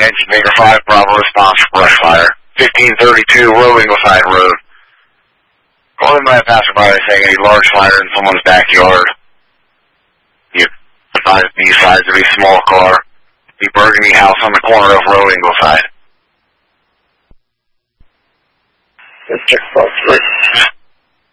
Engine Maker 5, Bravo response for brush fire. 1532 Roe Ingleside Road. Calling by a passerby saying a large fire in someone's backyard. You advise the size of a small car. The burgundy house on the corner of Roe Ingleside. District 4.